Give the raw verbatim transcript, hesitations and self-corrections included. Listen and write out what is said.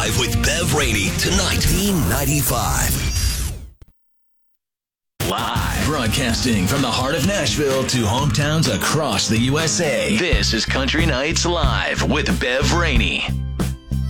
Live with Bev Rainey tonight. B ninety-five. Live. Broadcasting from the heart of Nashville to hometowns across the U S A. This is Country Nights Live with Bev Rainey.